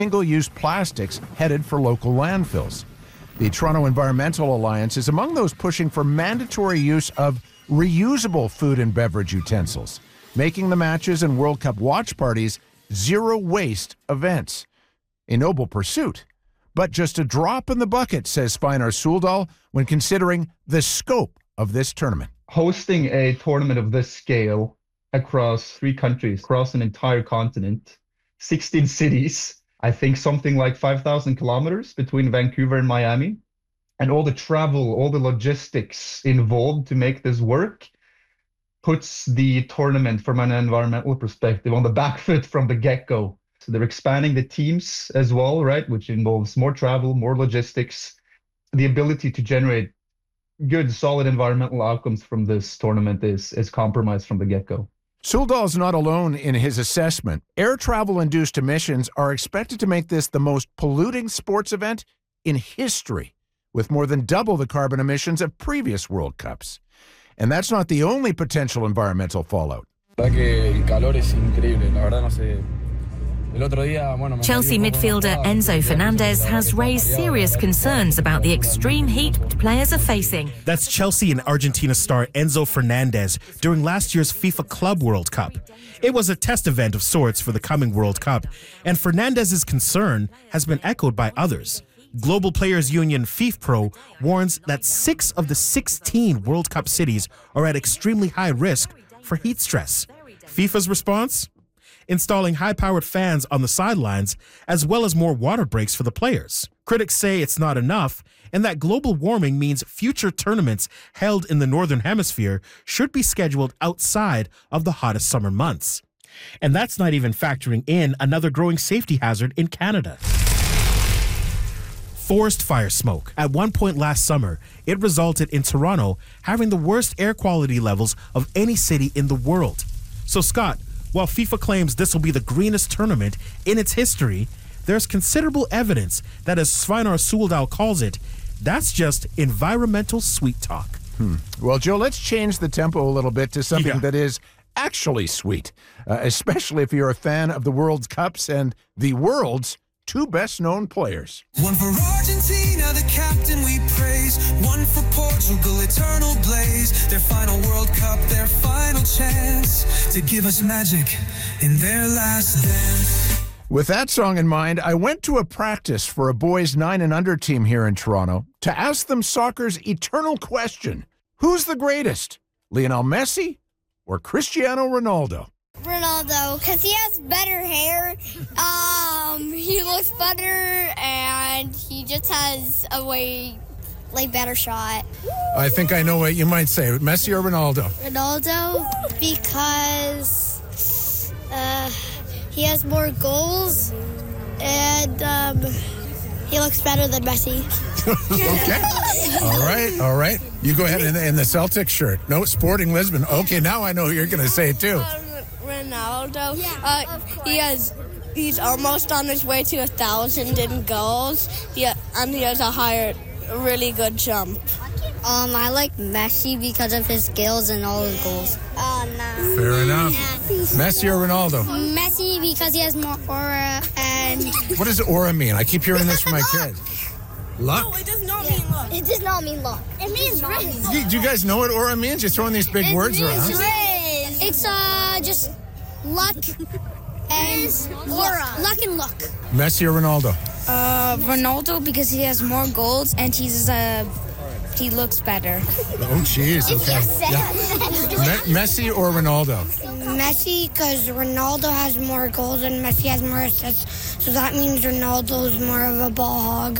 single-use plastics headed for local landfills. The Toronto Environmental Alliance is among those pushing for mandatory use of reusable food and beverage utensils, making the matches and World Cup watch parties zero-waste events. A noble pursuit, but just a drop in the bucket, says Sveinar Suldal, when considering the scope of this tournament. Hosting a tournament of this scale across 3 countries, across an entire continent, 16 cities, I think something like 5,000 kilometers between Vancouver and Miami, and all the travel, all the logistics involved to make this work puts the tournament from an environmental perspective on the back foot from the get-go. So they're expanding the teams as well, right, which involves more travel, more logistics. The ability to generate good, solid environmental outcomes from this tournament is compromised from the get-go. Suldal's not alone in his assessment. Air travel-induced emissions are expected to make this the most polluting sports event in history, with more than double the carbon emissions of previous World Cups. And that's not the only potential environmental fallout. Chelsea midfielder Enzo Fernandez has raised serious concerns about the extreme heat players are facing. That's Chelsea and Argentina star Enzo Fernandez during last year's FIFA Club World Cup. It was a test event of sorts for the coming World Cup, and Fernandez's concern has been echoed by others. Global Players Union FIFPro warns that 6 of the 16 World Cup cities are at extremely high risk for heat stress. FIFA's response? Installing high-powered fans on the sidelines, as well as more water breaks for the players. Critics say it's not enough, and that global warming means future tournaments held in the Northern Hemisphere should be scheduled outside of the hottest summer months. And that's not even factoring in another growing safety hazard in Canada. Forest fire smoke. At one point last summer, it resulted in Toronto having the worst air quality levels of any city in the world. So, Scott, while FIFA claims this will be the greenest tournament in its history, there's considerable evidence that, as Sveinar Suldal calls it, that's just environmental sweet talk. Well, Joe, let's change the tempo a little bit to something that is actually sweet, especially if you're a fan of the World Cups and the world's 2 best-known players. One for Argentina, the captain we praise. One for Portugal, eternal blaze. Their final World Cup, their final chance to give us magic in their last dance. With that song in mind, I went to a practice for a boys 9 and under team here in Toronto to ask them soccer's eternal question. Who's the greatest, Lionel Messi or Cristiano Ronaldo? Ronaldo, because he has better hair, he looks better, and he just has a way, better shot. I think I know what you might say. Messi or Ronaldo? Ronaldo, because he has more goals, and he looks better than Messi. Okay. All right. You go ahead in the Celtic shirt. No, Sporting Lisbon. Okay, now I know who you're going to say too. Ronaldo. He's almost on his way to 1,000 in goals. And he has a really good jump. I like Messi because of his skills and all his goals. Oh, no. Fair enough. Messi or Ronaldo? Messi because he has more aura and... What does aura mean? I keep hearing this from my kids. Luck? No, it does not mean luck. It does not mean luck. It means rain. Do you guys know what aura means? You're throwing these big words around. It's just luck and aura. Luck and luck. Messi or Ronaldo? Ronaldo because he has more goals and he looks better. Oh, jeez. Okay. Messi or Ronaldo? Messi because Ronaldo has more goals and Messi has more assists, so that means Ronaldo's more of a ball hog.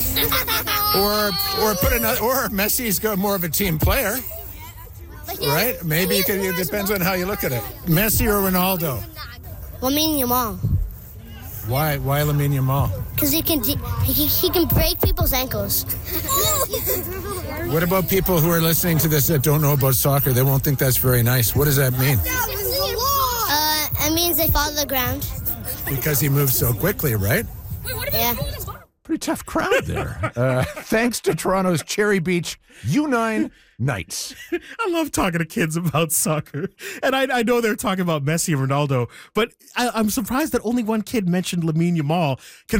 or Messi's got more of a team player. Right? Maybe it depends on how you look at it. Messi or Ronaldo? Lamine Yamal. Why Lamine Yamal? Because he can break people's ankles. What about people who are listening to this that don't know about soccer? They won't think that's very nice. What does that mean? It means they follow the ground. Because he moves so quickly, right? Yeah. Pretty tough crowd there. Thanks to Toronto's Cherry Beach U9 Knights. I love talking to kids about soccer. And I know they're talking about Messi and Ronaldo, but I'm surprised that only one kid mentioned Lamine Yamal.